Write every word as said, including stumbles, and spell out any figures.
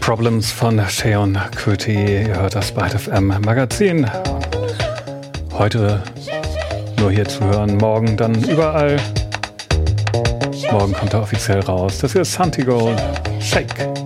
Problems von Sheon Kuti. Ihr hört das bei F M Magazin. Heute nur hier zu hören, morgen dann überall. Morgen kommt er offiziell raus. Das hier ist Santigold, Shake.